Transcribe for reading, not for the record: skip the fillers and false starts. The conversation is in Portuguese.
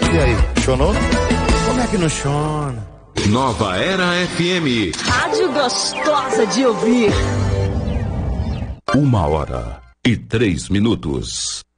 E aí, chonou? Como é que não chona? Nova Era FM. Rádio gostosa de ouvir. 1h03.